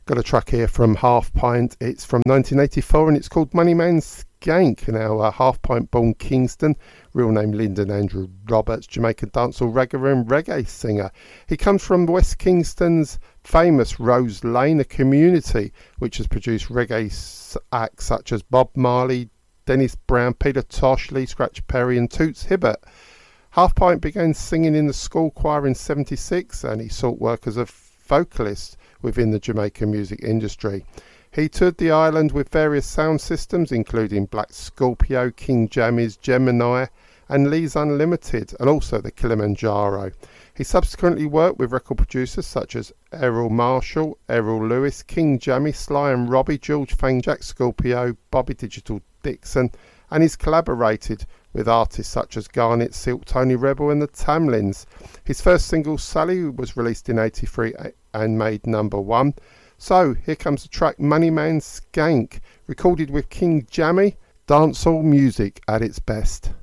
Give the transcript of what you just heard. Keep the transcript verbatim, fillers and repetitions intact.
Got a track here from Half Pint. It's from nineteen eighty-four and it's called Moneyman Skank. Now, uh, Half Pint born Kingston, real name Lyndon Andrew Roberts, Jamaican dancehall reggae and reggae singer. He comes from West Kingston's famous Rose Lane, a community which has produced reggae acts such as Bob Marley, Dennis Brown, Peter Tosh, Lee Scratch Perry and Toots Hibbert. Half Pint began singing in the school choir in seventy-six and he sought work as a vocalist within the Jamaican music industry. He toured the island with various sound systems including Black Scorpio, King Jammy's, Gemini and Lee's Unlimited, and also the Kilimanjaro. He subsequently worked with record producers such as Errol Marshall, Errol Lewis, King Jammy, Sly and Robbie, George Fang, Jack Scorpio, Bobby Digital Dixon, and he's collaborated with artists such as Garnet Silk, Tony Rebel and the Tamlins. His first single, Sally, was released in eighty-three and made number one. So here comes the track Moneyman Skank, recorded with King Jammy, dancehall music at its best.